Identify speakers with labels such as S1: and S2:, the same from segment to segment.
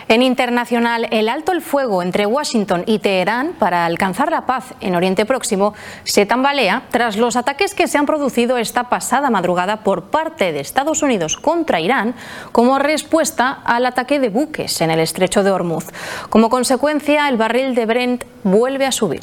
S1: En internacional, el alto el fuego entre Washington y Teherán para alcanzar la paz en Oriente Próximo se tambalea tras los ataques que se han producido esta pasada madrugada por parte de Estados Unidos contra Irán como respuesta al ataque de buques en el estrecho de Hormuz. Como consecuencia, el barril de Brent vuelve a subir.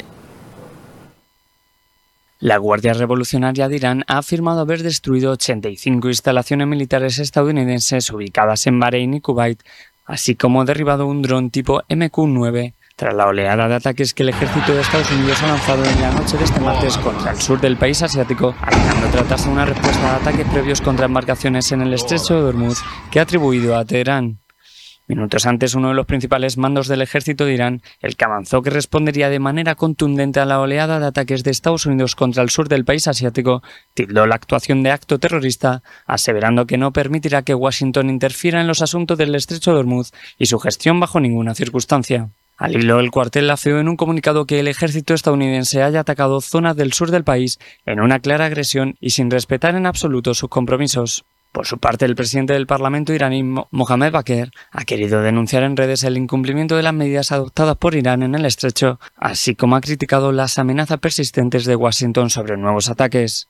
S2: La Guardia Revolucionaria de Irán ha afirmado haber destruido 85 instalaciones militares estadounidenses ubicadas en Bahrein y Kuwait, así como derribado un dron tipo MQ-9 tras la oleada de ataques que el ejército de Estados Unidos ha lanzado en la noche de este martes contra el sur del país asiático, alegando tratarse de una respuesta a ataques previos contra embarcaciones en el estrecho de Hormuz que ha atribuido a Teherán. Minutos antes, uno de los principales mandos del ejército de Irán, el que avanzó que respondería de manera contundente a la oleada de ataques de Estados Unidos contra el sur del país asiático, tildó la actuación de acto terrorista, aseverando que no permitirá que Washington interfiera en los asuntos del estrecho de Hormuz y su gestión bajo ninguna circunstancia. Al hilo, el cuartel afirmó en un comunicado que el ejército estadounidense haya atacado zonas del sur del país en una clara agresión y sin respetar en absoluto sus compromisos. Por su parte, el presidente del Parlamento iraní, Mohammad Bakr, ha querido denunciar en redes el incumplimiento de las medidas adoptadas por Irán en el estrecho, así como ha criticado las amenazas persistentes de Washington sobre nuevos ataques.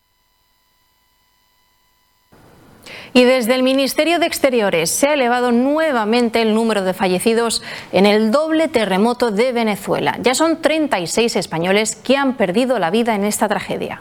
S1: Y desde el Ministerio de Exteriores se ha elevado nuevamente el número de fallecidos en el doble terremoto de Venezuela. Ya son 36 españoles que han perdido la vida en esta tragedia.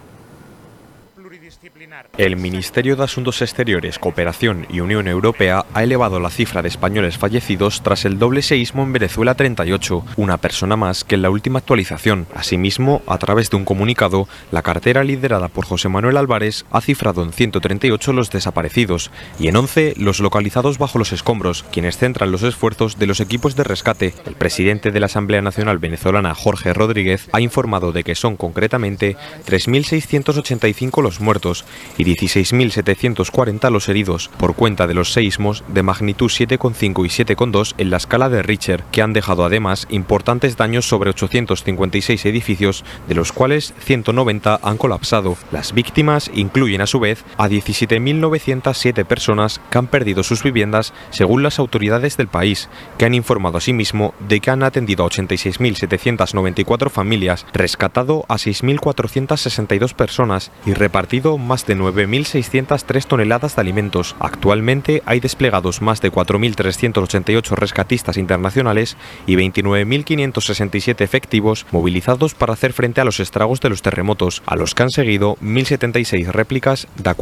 S3: El Ministerio de Asuntos Exteriores, Cooperación y Unión Europea ha elevado la cifra de españoles fallecidos tras el doble seísmo en Venezuela 38, una persona más que en la última actualización. Asimismo, a través de un comunicado, la cartera liderada por José Manuel Álvarez ha cifrado en 138 los desaparecidos y en 11 los localizados bajo los escombros, quienes centran los esfuerzos de los equipos de rescate. El presidente de la Asamblea Nacional Venezolana, Jorge Rodríguez, ha informado de que son concretamente 3.685 los muertos y 16.740 los heridos, por cuenta de los seísmos de magnitud 7,5 y 7,2 en la escala de Richter, que han dejado además importantes daños sobre 856 edificios, de los cuales 190 han colapsado. Las víctimas incluyen a su vez a 17.907 personas que han perdido sus viviendas, según las autoridades del país, que han informado asimismo de que han atendido a 86.794 familias, rescatado a 6.462 personas y repartido más de 9.603 toneladas de alimentos. Actualmente hay desplegados más de 4.388 rescatistas internacionales y 29.567 efectivos movilizados para hacer frente a los estragos de los terremotos, a los que han seguido 1.076 réplicas de